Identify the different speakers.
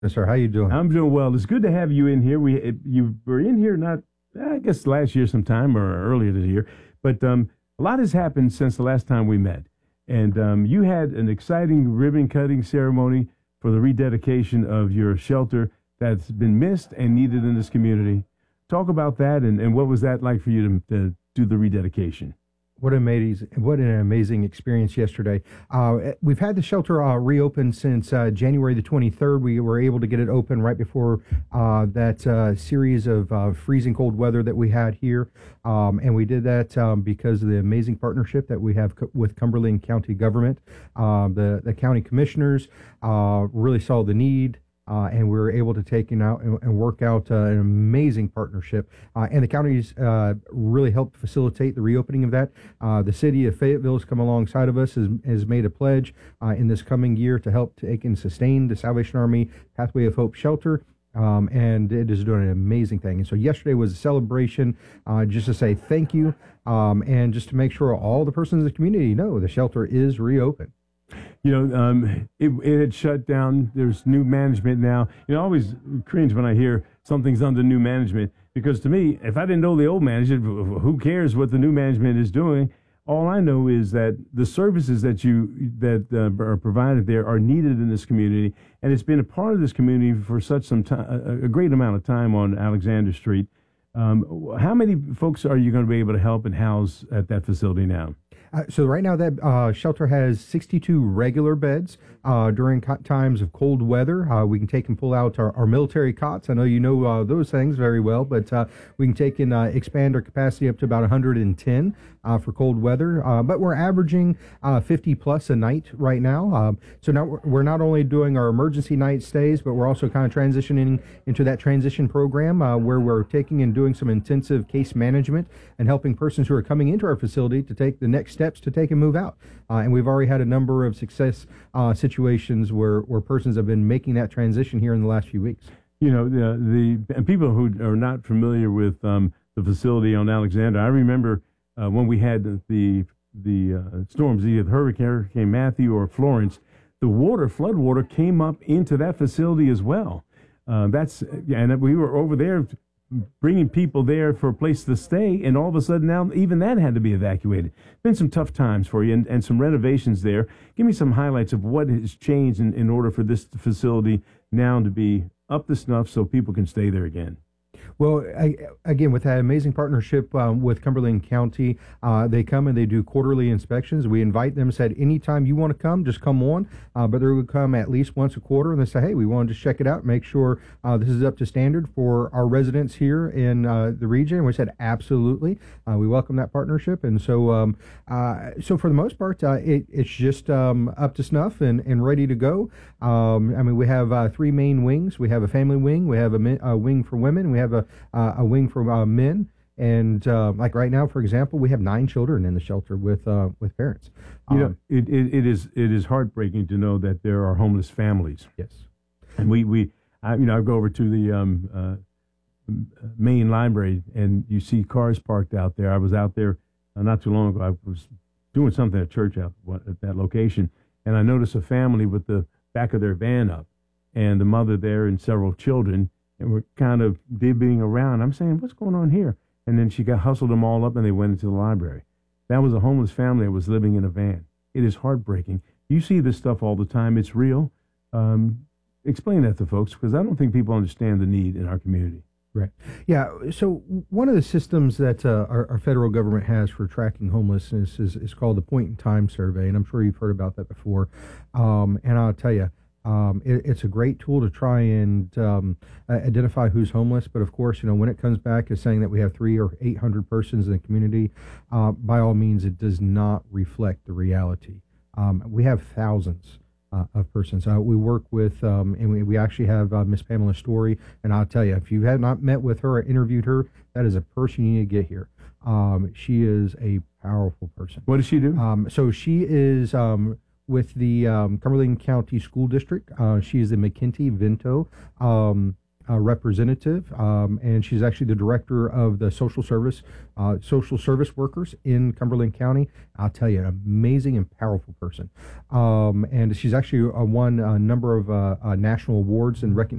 Speaker 1: Yes, sir. How you doing?
Speaker 2: I'm doing well. It's good to have you in here. You were in here not, I guess, last year sometime or earlier this year, but a lot has happened since the last time we met. And you had an exciting ribbon cutting ceremony for the rededication of your shelter that's been missed and needed in this community. Talk about that and what was that like for you to do the rededication?
Speaker 1: What an amazing experience yesterday. We've had the shelter reopened since January the 23rd. We were able to get it open right before that series of freezing cold weather that we had here. And we did that because of the amazing partnership that we have with Cumberland County government. The county commissioners really saw the need. And we were able to take out and work out an amazing partnership. And the counties really helped facilitate the reopening of that. The city of Fayetteville has come alongside of us, has made a pledge in this coming year to help take and sustain the Salvation Army Pathway of Hope shelter. And it is doing an amazing thing. And so yesterday was a celebration just to say thank you and just to make sure all the persons in the community know the shelter is reopened.
Speaker 2: You know, it had shut down. There's new management now. You know, I always cringe when I hear something's under new management because to me, if I didn't know the old management, who cares what the new management is doing? All I know is that the services that are provided there are needed in this community, and it's been a part of this community for such some time, a great amount of time on Alexander Street. How many folks are you going to be able to help and house at that facility now?
Speaker 1: So right now that shelter has 62 regular beds during times of cold weather. We can take and pull out our military cots. I know you know those things very well, but we can take and expand our capacity up to about 110 for cold weather. But we're averaging 50 plus a night right now. So now we're not only doing our emergency night stays, but we're also kind of transitioning into that transition program where we're taking and doing some intensive case management and helping persons who are coming into our facility to take the next steps to take and move out. And we've already had a number of success situations where persons have been making that transition here in the last few weeks.
Speaker 2: You know, the people who are not familiar with the facility on Alexander, I remember when we had the storms, either Hurricane Matthew or Florence, the flood water came up into that facility as well. And we were over there bringing people there for a place to stay, and all of a sudden now even that had to be evacuated. Been some tough times for you and some renovations there. Give me some highlights of what has changed in order for this facility now to be up to snuff so people can stay there again.
Speaker 1: Well, again, with that amazing partnership with Cumberland County, they come and they do quarterly inspections. We invite them, said, anytime you want to come, just come on. But they would come at least once a quarter and they say, hey, we want to just check it out, make sure this is up to standard for our residents here in the region. And we said, absolutely. We welcome that partnership. And so so for the most part, it's just up to snuff and ready to go. I mean, we have three main wings. We have a family wing. We have a wing for women. We have a wing for men, and like right now, for example, we have 9 children in the shelter with parents.
Speaker 2: You know, it is heartbreaking to know that there are homeless families.
Speaker 1: Yes,
Speaker 2: and I go over to the main library, and you see cars parked out there. I was out there not too long ago. I was doing something at church at that location, and I noticed a family with the back of their van up, and the mother there and several children. And we're kind of divvying around. I'm saying, what's going on here? And then she hustled them all up and they went into the library. That was a homeless family that was living in a van. It is heartbreaking. You see this stuff all the time. It's real. Explain that to folks because I don't think people understand the need in our community.
Speaker 1: Right. Yeah. So one of the systems that our federal government has for tracking homelessness is called the Point in Time Survey. And I'm sure you've heard about that before. And I'll tell you, it's a great tool to try and identify who's homeless. But of course, when it comes back as saying that we have 300 or 800 persons in the community, by all means, it does not reflect the reality. We have thousands of persons. We work with, and we actually have Miss Pamela Story. And I'll tell you, if you have not met with her or interviewed her, that is a person you need to get here. She is a powerful person.
Speaker 2: What does she do?
Speaker 1: So she is with the Cumberland County School District. She is the McKenty-Vento representative, and she's actually the director of the social service workers in Cumberland County. I'll tell you, an amazing and powerful person. And she's actually won a number of national awards and recognition